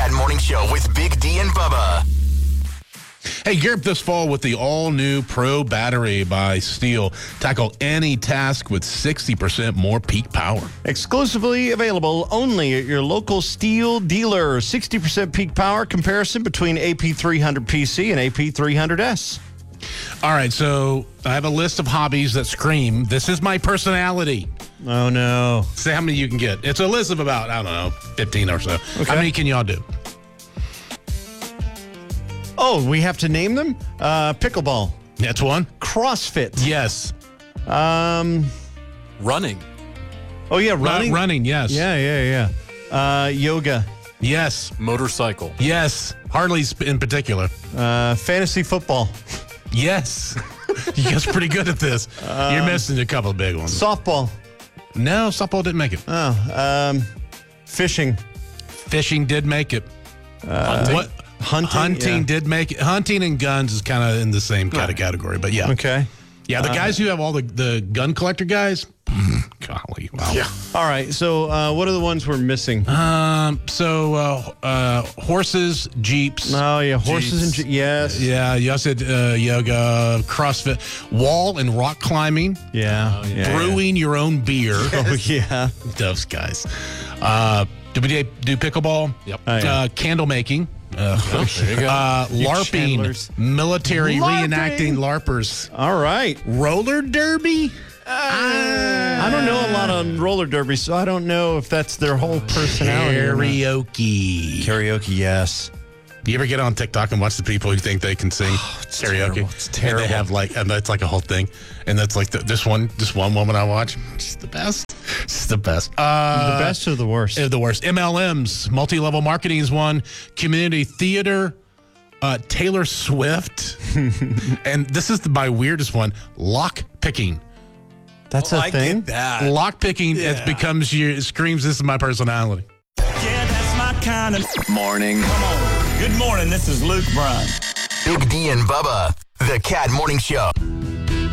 Cat Morning Show with Big D and Bubba. Hey, gear up this fall with the all-new Pro Battery by Steel. Tackle any task with 60% more peak power. Exclusively available only at your local Steel dealer. 60% peak power comparison between AP300 PC and AP300S. All right, so I have a list of hobbies that scream, this is my personality. Oh, no. Say how many you can get. It's a list of about, I don't know, 15 or so. Okay. How many can y'all do? Oh, we have to name them? Pickleball. That's one. CrossFit. Yes. Running. Oh, yeah, running? Running, yes. Yeah. Yoga. Yes. Motorcycle. Yes. Harley's in particular. Fantasy football. Yes. You guys are pretty good at this. You're missing a couple of big ones. Softball. No, softball didn't make it. Fishing. Fishing did make it. Hunting. Hunting yeah. did make it. Hunting and guns is kind of in the same kind of category, but yeah. Okay. Yeah, the guys who have all the gun collector guys, golly, wow. Yeah. All right, so what are the ones we're missing? Horses, Jeeps. Oh, yeah, horses Jeeps. and yes. Yeah, you also said yoga, CrossFit, wall and rock climbing, Yeah. brewing your own beer. Oh, yeah. Those guys. Did we do pickleball? Yep. Oh, yeah. Candle making. There you go. LARPing, chandlers. military LARPing. reenacting LARPers. All right. Roller derby? I don't know a lot on roller derby, so I don't know if that's their whole personality. Karaoke. Karaoke, yes. Do you ever get on TikTok and watch the people who think they can sing karaoke? terrible. It's terrible. And they have and that's like a whole thing. And that's like this one woman I watch. She's the best. She's the best. The best or the worst? The worst. MLMs, multi-level marketing is one. Community theater, Taylor Swift. And this is my weirdest one, lock picking. That's a I thing? get that. Lock picking, it becomes it screams, this is my personality. Yeah, that's my kind of Morning. Come on. Good morning. This is Luke Bryan. Big D and Bubba. The Cat Morning Show.